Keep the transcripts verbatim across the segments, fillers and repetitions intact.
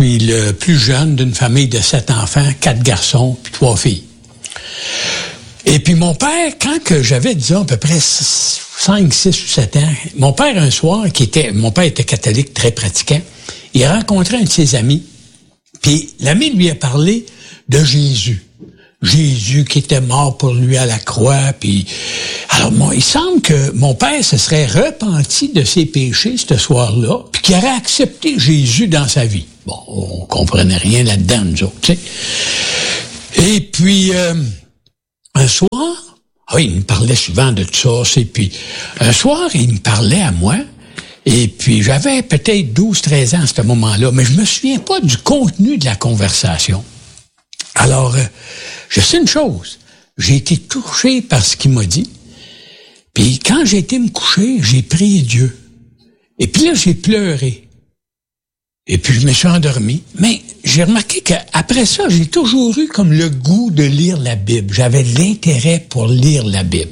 suis le plus jeune d'une famille de sept enfants, quatre garçons, puis trois filles. Et puis mon père, quand que j'avais, disons, à peu près cinq, six ou sept ans, mon père, un soir, qui était, mon père était catholique, très pratiquant, il a rencontré un de ses amis, puis l'ami lui a parlé de Jésus. Jésus qui était mort pour lui à la croix, puis... Alors, bon, il semble que mon père se serait repenti de ses péchés ce soir-là, puis qu'il aurait accepté Jésus dans sa vie. Bon, on comprenait rien là-dedans, nous autres, tu sais. Et puis... Euh, Un soir, ah oui, il me parlait souvent de tout ça, c'est puis un soir, il me parlait à moi, et puis j'avais peut-être douze, treize ans à ce moment-là, mais je me souviens pas du contenu de la conversation. Alors, euh, je sais une chose, j'ai été touché par ce qu'il m'a dit, puis quand j'ai été me coucher, j'ai prié Dieu, et puis là, j'ai pleuré. Et puis, je me suis endormi. Mais j'ai remarqué qu'après ça, j'ai toujours eu comme le goût de lire la Bible. J'avais l'intérêt pour lire la Bible.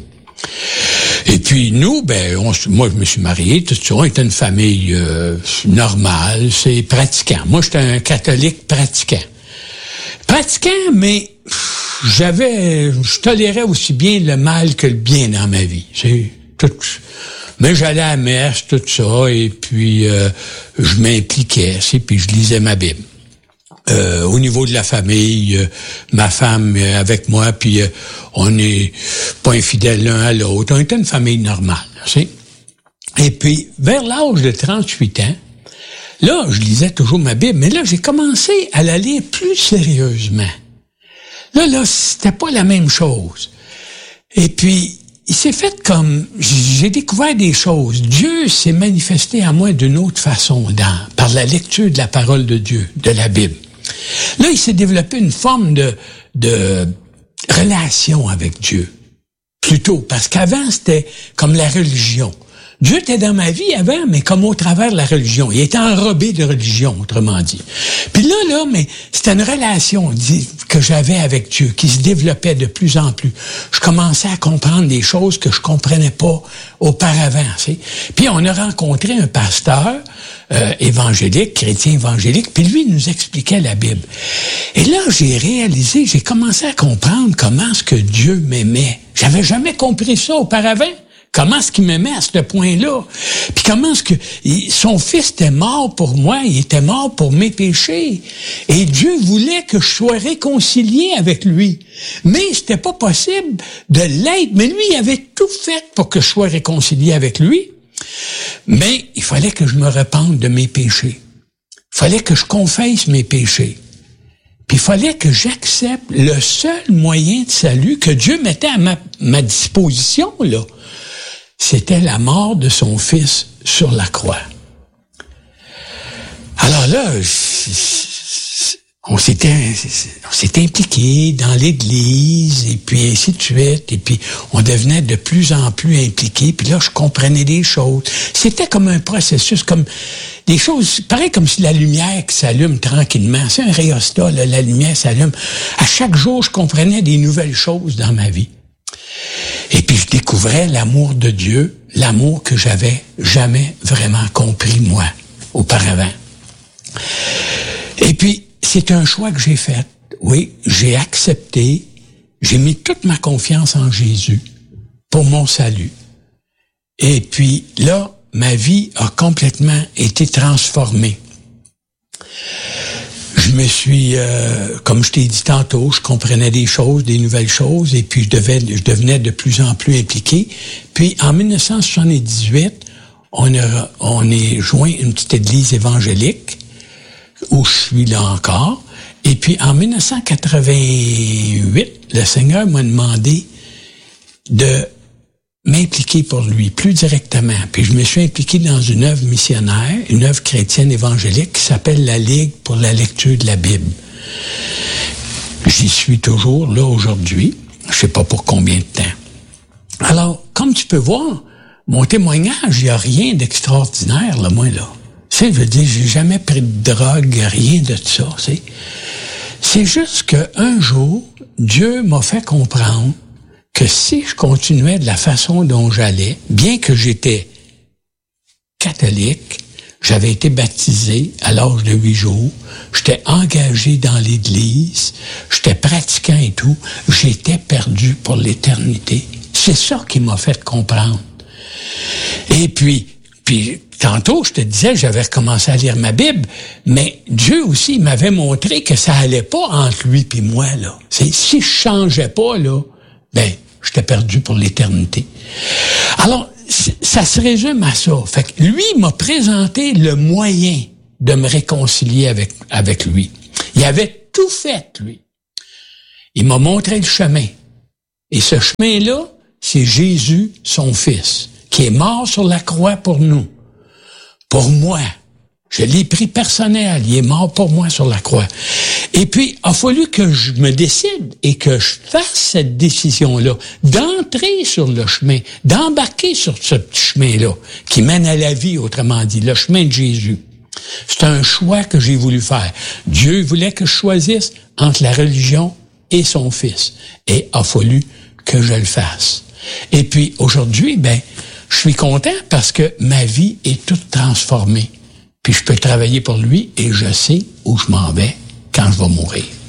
Et puis, nous, ben, on, moi, je me suis marié, tout ça. On était une famille euh, normale, c'est pratiquant. Moi, j'étais un catholique pratiquant. Pratiquant, mais pff, j'avais... Je tolérais aussi bien le mal que le bien dans ma vie. C'est tout... Mais j'allais à la messe, tout ça, et puis euh, je m'impliquais, et puis je lisais ma Bible. Euh, au niveau de la famille, euh, ma femme euh, avec moi, puis euh, on n'est pas infidèles l'un à l'autre. On était une famille normale, tu sais. Et puis, vers l'âge de trente-huit ans, là, je lisais toujours ma Bible, mais là, j'ai commencé à la lire plus sérieusement. Là, là, c'était pas la même chose. Et puis, il s'est fait comme... J'ai découvert des choses. Dieu s'est manifesté à moi d'une autre façon, dans, par la lecture de la parole de Dieu, de la Bible. Là, il s'est développé une forme de, de relation avec Dieu, plutôt, parce qu'avant, c'était comme la religion. Dieu était dans ma vie avant, mais comme au travers de la religion. Il était enrobé de religion, autrement dit. Puis là, là, mais c'était une relation que j'avais avec Dieu, qui se développait de plus en plus. Je commençais à comprendre des choses que je comprenais pas auparavant, tu sais. Puis on a rencontré un pasteur euh, évangélique, chrétien évangélique, puis lui, il nous expliquait la Bible. Et là, j'ai réalisé, j'ai commencé à comprendre comment est-ce que Dieu m'aimait. J'avais jamais compris ça auparavant. Comment est-ce qu'il m'aimait à ce point-là? Puis comment est-ce que il, son fils était mort pour moi, il était mort pour mes péchés. Et Dieu voulait que je sois réconcilié avec lui. Mais c'était pas possible de l'être. Mais lui, il avait tout fait pour que je sois réconcilié avec lui. Mais il fallait que je me repente de mes péchés. Il fallait que je confesse mes péchés. Puis il fallait que j'accepte le seul moyen de salut que Dieu mettait à ma, ma disposition, là. C'était la mort de son fils sur la croix. Alors là, on s'était, on s'était impliqué dans l'Église, et puis ainsi de suite, et puis on devenait de plus en plus impliqué, puis là, je comprenais des choses. C'était comme un processus, comme des choses, pareil comme si la lumière qui s'allume tranquillement. C'est un rhéostat, là, la lumière s'allume. À chaque jour, je comprenais des nouvelles choses dans ma vie. Et puis je découvrais l'amour de Dieu, l'amour que j'avais jamais vraiment compris, moi, auparavant. Et puis, c'est un choix que j'ai fait. Oui, j'ai accepté, j'ai mis toute ma confiance en Jésus pour mon salut. Et puis là, ma vie a complètement été transformée. Je me suis, euh, comme je t'ai dit tantôt, je comprenais des choses, des nouvelles choses, et puis je, devais, je devenais de plus en plus impliqué. Puis en dix-neuf cent soixante-dix-huit, on a, on est joint une petite église évangélique, où je suis là encore. Et puis en dix-neuf cent quatre-vingt-huit, le Seigneur m'a demandé de m'impliquer pour lui, plus directement. Puis je me suis impliqué dans une œuvre missionnaire, une œuvre chrétienne évangélique qui s'appelle la Ligue pour la lecture de la Bible. J'y suis toujours là aujourd'hui. Je sais pas pour combien de temps. Alors, comme tu peux voir, mon témoignage, il n'y a rien d'extraordinaire, là, moi, là. Tu sais, je veux dire, j'ai jamais pris de drogue, rien de ça, tu sais. C'est juste qu'un jour, Dieu m'a fait comprendre que si je continuais de la façon dont j'allais, bien que j'étais catholique, J'avais été baptisé à l'âge de huit jours. J'étais engagé dans l'Église. J'étais pratiquant et tout. J'étais perdu pour l'éternité. C'est ça qui m'a fait comprendre. Et puis, puis tantôt, je te disais, j'avais recommencé à lire ma Bible, mais Dieu aussi m'avait montré que ça allait pas entre lui et moi, là. C'est, si je changeais pas, là, ben, j'étais perdu pour l'éternité. Alors, ça se résume à ça. Fait que lui m'a présenté le moyen de me réconcilier avec, avec lui. Il avait tout fait, lui. Il m'a montré le chemin. Et ce chemin-là, c'est Jésus, son Fils, qui est mort sur la croix pour nous. Pour moi. Je l'ai pris personnel. Il est mort pour moi sur la croix. Et puis, il a fallu que je me décide et que je fasse cette décision-là, d'entrer sur le chemin, d'embarquer sur ce petit chemin-là, qui mène à la vie, autrement dit, le chemin de Jésus. C'est un choix que j'ai voulu faire. Dieu voulait que je choisisse entre la religion et son Fils. Et il a fallu que je le fasse. Et puis, aujourd'hui, ben, je suis content parce que ma vie est toute transformée. Puis je peux travailler pour lui et je sais où je m'en vais quand je vais mourir.